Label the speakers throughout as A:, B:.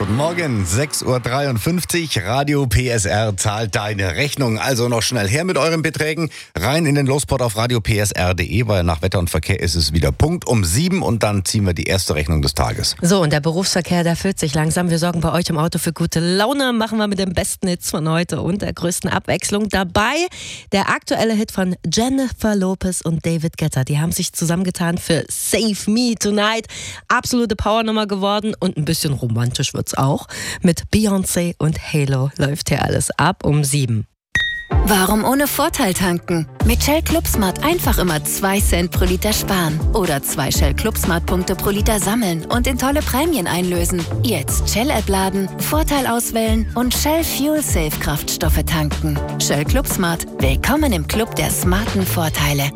A: Guten Morgen, 6.53 Uhr, Radio PSR zahlt deine Rechnung. Also noch schnell her mit euren Beträgen, rein in den Lospot auf radiopsr.de, weil nach Wetter und Verkehr ist es wieder Punkt um 7 und dann ziehen wir die erste Rechnung des Tages.
B: So, und der Berufsverkehr, der füllt sich langsam. Wir sorgen bei euch im Auto für gute Laune, machen wir mit den besten Hits von heute und der größten Abwechslung. Dabei der aktuelle Hit von Jennifer Lopez und David Guetta. Die haben sich zusammengetan für Save Me Tonight. Absolute Powernummer geworden und ein bisschen romantisch wird's auch. Mit Beyoncé und Halo läuft hier alles ab um 7.
C: Warum ohne Vorteil tanken? Mit Shell ClubSmart einfach immer 2 Cent pro Liter sparen. Oder 2 Shell ClubSmart-Punkte pro Liter sammeln und in tolle Prämien einlösen. Jetzt Shell-App laden, Vorteil auswählen und Shell Fuel Safe Kraftstoffe tanken. Shell ClubSmart. Willkommen im Club der smarten Vorteile.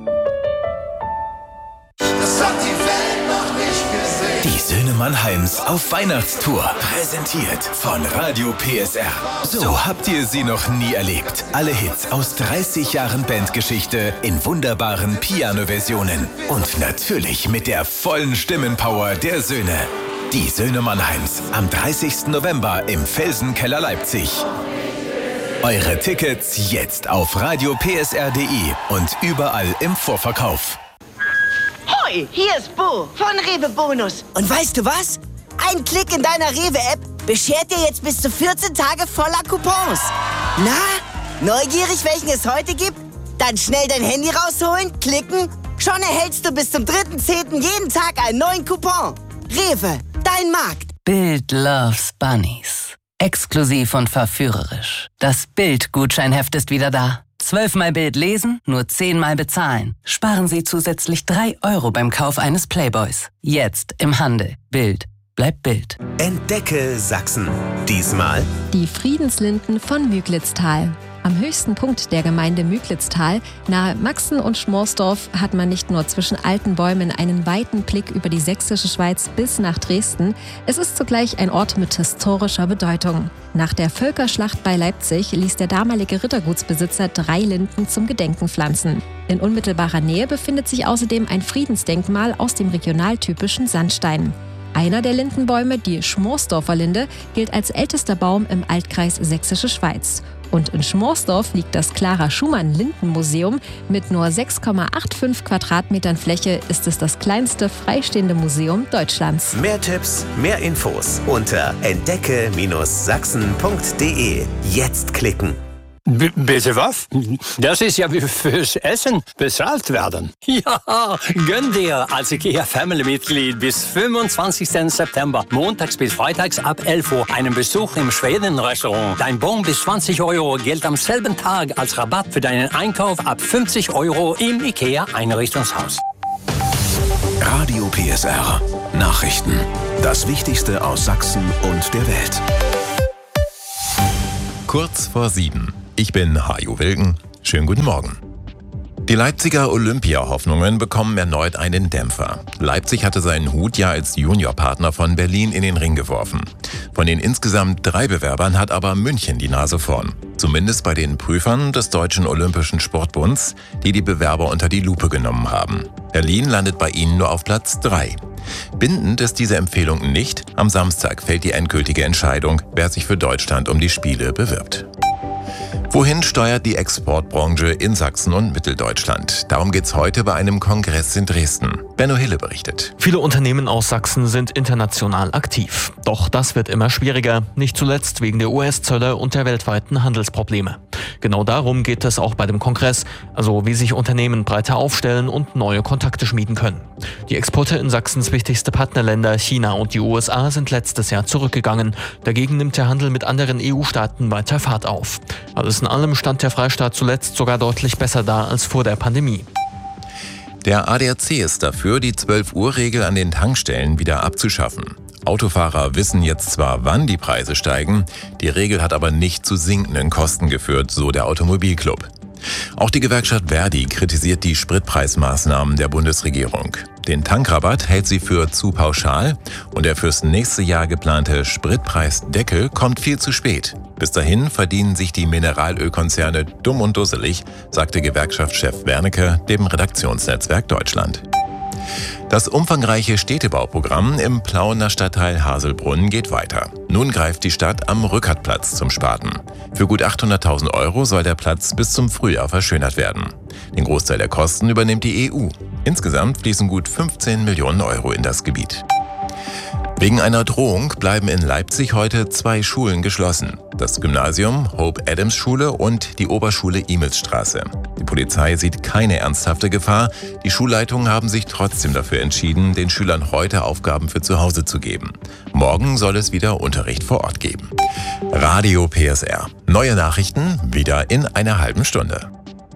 D: Das hat die Welt noch nicht gesehen.
E: Die Söhne Mannheims auf Weihnachtstour. Präsentiert von Radio PSR. So habt ihr sie noch nie erlebt. Alle Hits aus 30 Jahren Bandgeschichte in wunderbaren Piano-Versionen. Und natürlich mit der vollen Stimmenpower der Söhne. Die Söhne Mannheims am 30. November im Felsenkeller Leipzig. Eure Tickets jetzt auf radiopsr.de und überall im Vorverkauf.
F: Hoi, hier ist Bo von Rewe Bonus. Und weißt du was? Ein Klick in deiner Rewe-App beschert dir jetzt bis zu 14 Tage voller Coupons. Na, neugierig, welchen es heute gibt? Dann schnell dein Handy rausholen, klicken. Schon erhältst du bis zum 3.10. jeden Tag einen neuen Coupon. Rewe, dein Markt.
G: Bild loves Bunnies. Exklusiv und verführerisch. Das Bild-Gutscheinheft ist wieder da. 12-mal Bild lesen, nur 10-mal bezahlen. Sparen Sie zusätzlich 3 Euro beim Kauf eines Playboys. Jetzt im Handel. Bild bleibt Bild.
E: Entdecke Sachsen. Diesmal
H: die Friedenslinden von Müglitztal. Am höchsten Punkt der Gemeinde Müglitztal, nahe Maxen und Schmorsdorf, hat man nicht nur zwischen alten Bäumen einen weiten Blick über die sächsische Schweiz bis nach Dresden. Es ist zugleich ein Ort mit historischer Bedeutung. Nach der Völkerschlacht bei Leipzig ließ der damalige Rittergutsbesitzer 3 Linden zum Gedenken pflanzen. In unmittelbarer Nähe befindet sich außerdem ein Friedensdenkmal aus dem regionaltypischen Sandstein. Einer der Lindenbäume, die Schmorsdorfer Linde, gilt als ältester Baum im Altkreis Sächsische Schweiz. Und in Schmorsdorf liegt das Clara-Schumann-Lindenmuseum. Mit nur 6,85 Quadratmetern Fläche ist es das kleinste freistehende Museum Deutschlands.
E: mehr Tipps, mehr Infos unter entdecke-sachsen.de. Jetzt klicken.
I: Bitte was? Das ist ja wie fürs Essen bezahlt werden. Ja, gönn dir als IKEA-Family-Mitglied bis 25. September, montags bis freitags ab 11 Uhr, einen Besuch im Schweden-Restaurant. Dein Bon bis 20 Euro gilt am selben Tag als Rabatt für deinen Einkauf ab 50 Euro im IKEA-Einrichtungshaus.
E: Radio PSR. Nachrichten. Das Wichtigste aus Sachsen und der Welt.
J: Kurz vor 7. Ich bin Hajo Wilken. Schönen guten Morgen. Die Leipziger Olympia-Hoffnungen bekommen erneut einen Dämpfer. Leipzig hatte seinen Hut ja als Juniorpartner von Berlin in den Ring geworfen. Von den insgesamt 3 Bewerbern hat aber München die Nase vorn. Zumindest bei den Prüfern des Deutschen Olympischen Sportbunds, die die Bewerber unter die Lupe genommen haben. Berlin landet bei ihnen nur auf Platz 3. Bindend ist diese Empfehlung nicht. Am Samstag fällt die endgültige Entscheidung, wer sich für Deutschland um die Spiele bewirbt. Wohin steuert die Exportbranche in Sachsen und Mitteldeutschland? Darum geht's heute bei einem Kongress in Dresden. Benno Hille berichtet.
K: Viele Unternehmen aus Sachsen sind international aktiv. Doch das wird immer schwieriger, nicht zuletzt wegen der US-Zölle und der weltweiten Handelsprobleme. Genau darum geht es auch bei dem Kongress, also wie sich Unternehmen breiter aufstellen und neue Kontakte schmieden können. Die Exporte in Sachsens wichtigste Partnerländer China und die USA sind letztes Jahr zurückgegangen. Dagegen nimmt der Handel mit anderen EU-Staaten weiter Fahrt auf. Alles in allem stand der Freistaat zuletzt sogar deutlich besser da als vor der Pandemie.
J: Der ADAC ist dafür, die 12-Uhr-Regel an den Tankstellen wieder abzuschaffen. Autofahrer wissen jetzt zwar, wann die Preise steigen, die Regel hat aber nicht zu sinkenden Kosten geführt, so der Automobilclub. Auch die Gewerkschaft Verdi kritisiert die Spritpreismaßnahmen der Bundesregierung. Den Tankrabatt hält sie für zu pauschal und der fürs nächste Jahr geplante Spritpreisdeckel kommt viel zu spät. Bis dahin verdienen sich die Mineralölkonzerne dumm und dusselig, sagte Gewerkschaftschef Wernicke dem Redaktionsnetzwerk Deutschland. Das umfangreiche Städtebauprogramm im Plauener Stadtteil Haselbrunn geht weiter. Nun greift die Stadt am Rückertplatz zum Starten. Für gut 800.000 € soll der Platz bis zum Frühjahr verschönert werden. Den Großteil der Kosten übernimmt die EU. Insgesamt fließen gut 15 Millionen € in das Gebiet. Wegen einer Drohung bleiben in Leipzig heute 2 Schulen geschlossen. Das Gymnasium Hope-Adams-Schule und die Oberschule Imelsstraße. Die Polizei sieht keine ernsthafte Gefahr. Die Schulleitungen haben sich trotzdem dafür entschieden, den Schülern heute Aufgaben für zu Hause zu geben. Morgen soll es wieder Unterricht vor Ort geben. Radio PSR. Neue Nachrichten wieder in einer halben Stunde.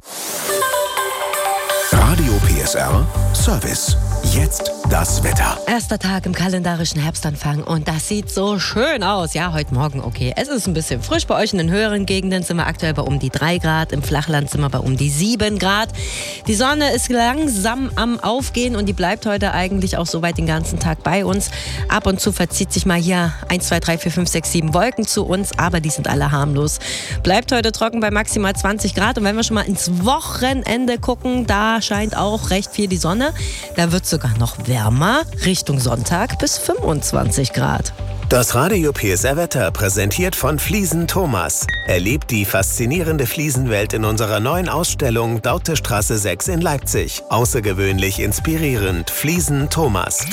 E: Radio PSR Service. Jetzt das Wetter.
B: Erster Tag im kalendarischen Herbstanfang und das sieht so schön aus. Ja, heute Morgen okay. Es ist ein bisschen frisch. Bei euch in den höheren Gegenden sind wir aktuell bei um die 3 Grad. Im Flachland sind wir bei um die 7 Grad. Die Sonne ist langsam am Aufgehen und die bleibt heute eigentlich auch soweit den ganzen Tag bei uns. Ab und zu verzieht sich mal hier 1, 2, 3, 4, 5, 6, 7 Wolken zu uns, aber die sind alle harmlos. Bleibt heute trocken bei maximal 20 Grad und wenn wir schon mal ins Wochenende gucken, da scheint auch recht viel die Sonne. Da wird es sogar noch wärmer, Richtung Sonntag bis 25 Grad.
L: Das Radio PSR Wetter präsentiert von Fliesen Thomas. Erlebt die faszinierende Fliesenwelt in unserer neuen Ausstellung Dautestraße 6 in Leipzig. Außergewöhnlich inspirierend. Fliesen Thomas.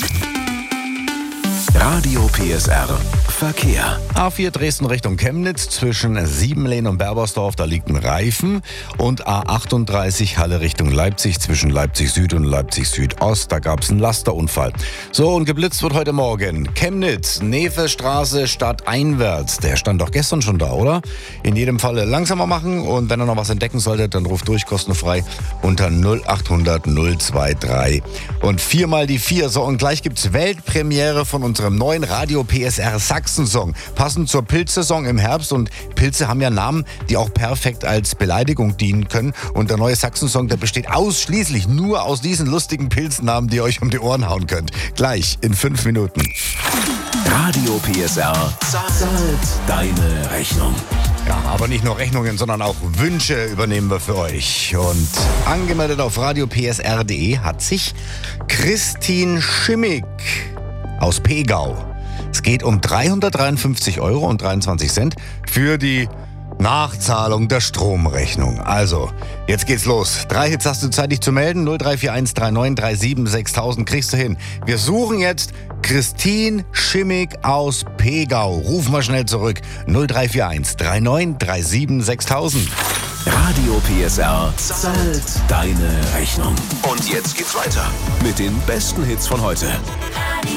E: Radio PSR Verkehr.
A: A4 Dresden Richtung Chemnitz zwischen Siebenlehn und Berbersdorf, da liegt ein Reifen. Und A38 Halle Richtung Leipzig zwischen Leipzig Süd und Leipzig Südost, da gab es einen Lasterunfall. So, und geblitzt wird heute Morgen Chemnitz, Nevestraße stadteinwärts. Der stand doch gestern schon da, oder? In jedem Falle langsamer machen und wenn ihr noch was entdecken solltet, dann ruft durch kostenfrei unter 0800 023 und 4 mal die 4. So, und gleich gibt's Weltpremiere von unserem neuen Radio PSR Sachsen-Song. Passend zur Pilzsaison im Herbst und Pilze haben ja Namen, die auch perfekt als Beleidigung dienen können. Und der neue Sachsen-Song, der besteht ausschließlich nur aus diesen lustigen Pilznamen, die ihr euch um die Ohren hauen könnt. Gleich in 5 Minuten.
E: Radio PSR zahlt deine Rechnung.
A: Ja, aber nicht nur Rechnungen, sondern auch Wünsche übernehmen wir für euch. Und angemeldet auf radiopsr.de hat sich Christine Schimmig aus Pegau. Es geht um 353,23 € für die Nachzahlung der Stromrechnung. Also, jetzt geht's los. 3 Hits hast du Zeit, dich zu melden. 0341 3937 6000 kriegst du hin. Wir suchen jetzt Christine Schimmig aus Pegau. Ruf mal schnell zurück. 0341 3937 6000.
E: Radio PSR zahlt deine Rechnung. Und jetzt geht's weiter mit den besten Hits von heute.